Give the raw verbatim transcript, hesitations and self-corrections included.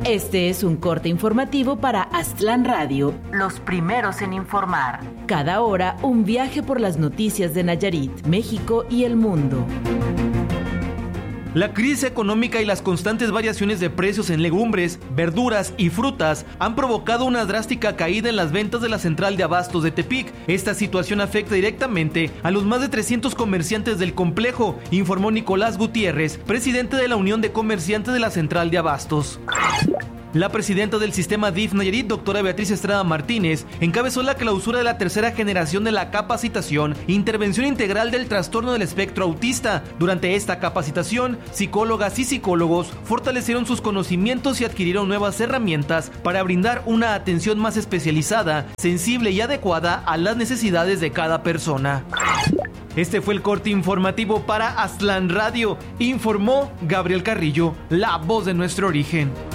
Este es un corte informativo para Aztlán Radio, los primeros en informar. Cada hora, un viaje por las noticias de Nayarit, México y el mundo. La crisis económica y las constantes variaciones de precios en legumbres, verduras y frutas han provocado una drástica caída en las ventas de la central de abastos de Tepic. Esta situación afecta directamente a los más de trescientos comerciantes del complejo, informó Nicolás Gutiérrez, presidente de la Unión de Comerciantes de la Central de Abastos. La presidenta del sistema D I F Nayarit, doctora Beatriz Estrada Martínez, encabezó la clausura de la tercera generación de la capacitación Intervención Integral del Trastorno del Espectro Autista. Durante esta capacitación, psicólogas y psicólogos fortalecieron sus conocimientos y adquirieron nuevas herramientas para brindar una atención más especializada, sensible y adecuada a las necesidades de cada persona. Este fue el corte informativo para Aztlán Radio, informó Gabriel Carrillo, la voz de nuestro origen.